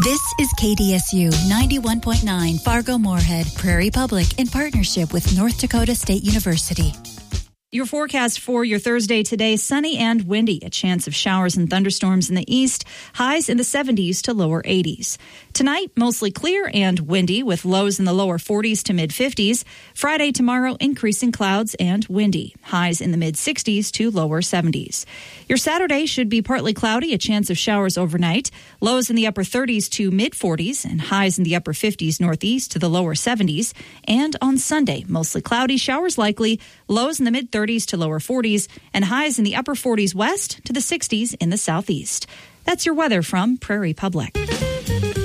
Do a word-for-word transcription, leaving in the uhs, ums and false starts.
This is K D S U ninety-one point nine Fargo-Moorhead, Prairie Public, in partnership with North Dakota State University. Your forecast for your Thursday today, sunny and windy. A chance of showers and thunderstorms in the east. Highs in the seventies to lower eighties. Tonight, mostly clear and windy with lows in the lower forties to mid-fifties. Friday, tomorrow, increasing clouds and windy. Highs in the mid-sixties to lower seventies. Your Saturday should be partly cloudy, a chance of showers overnight. Lows in the upper thirties to mid-forties and highs in the upper fifties northeast to the lower seventies. And on Sunday, mostly cloudy, showers likely. Lows in the mid-thirties to lower forties and highs in the upper forties west to the sixties in the southeast. That's your weather from Prairie Public.